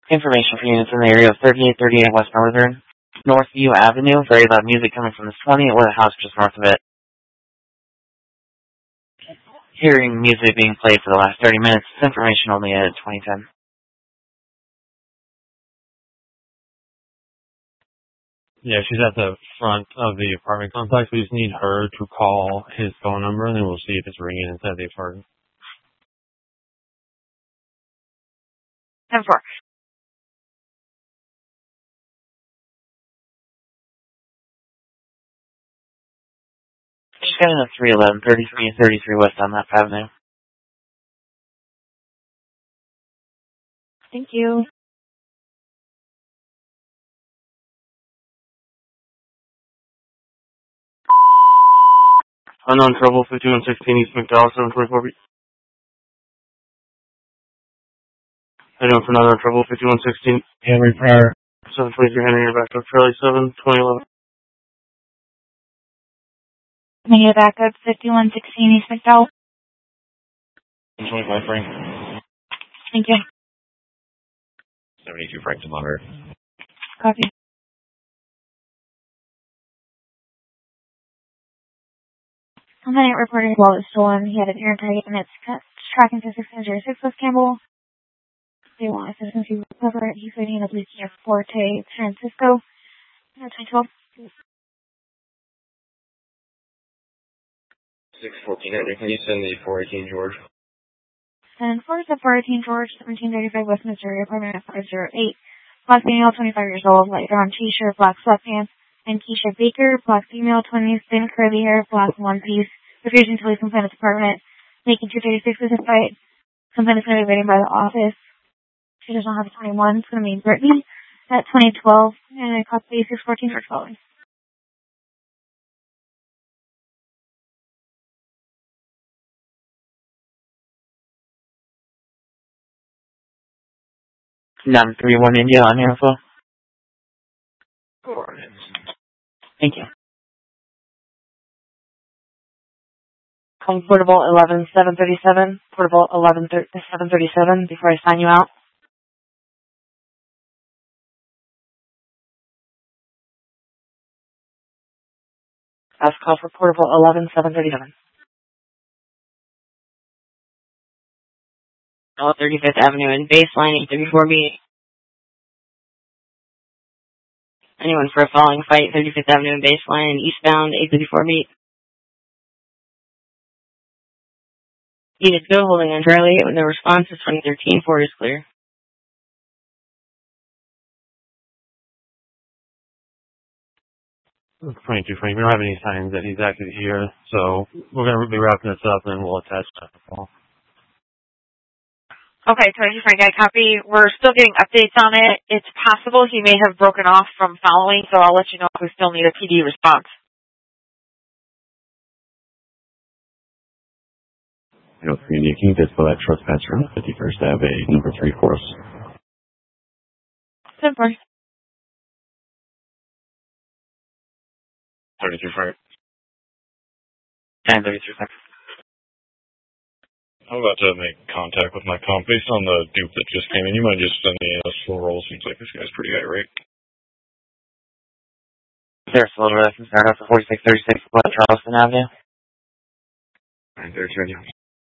Information for units in the area of 3838 West Northern, Northview Avenue. Very loud music coming from the 20 or the house just north of it. Hearing music being played for the last 30 minutes. This information only at 2010. Yeah, she's at the front of the apartment complex. We just need her to call his phone number, and then we'll see if it's ringing inside the apartment. 10-4. She's getting a 311, 33 and 33 West on that Avenue. Thank you. Unknown trouble, 5116 East McDowell, 724 beat. I know for unknown trouble, 5116 Henry Pryor. 723 Henry, you're back up, Charlie 7, 2011. Media backup, 5116 East McDowell. 25 Frank. Thank you. 72 Frank to monitor. Copy. On the night reported while it was stolen, he had an air target and it's tracking to 606 West Campbell. They want assistance to recover it. He's waiting in a blue Kia Forte, Francisco. 2012. 614 Henry, can you send the 418 George? And 418 George, 1735 West Missouri, apartment at 508. Black female, 25 years old, light brown t-shirt, black sweatpants. And Keisha Baker, black female, 20s, thin curly hair, black one piece. Refusing to leave complainant's apartment. Making 236 with a fight. Complainant's going to be waiting by the office. She does not have a 21. It's going to be Brittany at 2012. And I copy 614 for following. None 31 India on your info. Thank you. Calling portable 11737. Portable 11737 before I sign you out. Last call for portable 11737. 35th Avenue and Baseline 834B. Anyone for a following fight, 35th Avenue and Baseline and eastbound 834B. Unit go, holding on Charlie. No response is 2013. 4 is clear. Frank, we don't have any signs that he's actually here, so we're going to be wrapping this up and we'll attach that to the call. Okay, 22 Frank, I copy. We're still getting updates on it. It's possible he may have broken off from following, so I'll let you know if we still need a PD response. No, community, can you display that trespass from 51st Ave, number 3 for us? 10-4. 32 Frank. 10:33 seconds. I'm about to make contact with my comp based on the dupe that just came in. You might just send me a slow roll. Seems like this guy's pretty irate. There's a little bit of concern up to 4636 West Charleston Avenue. 932.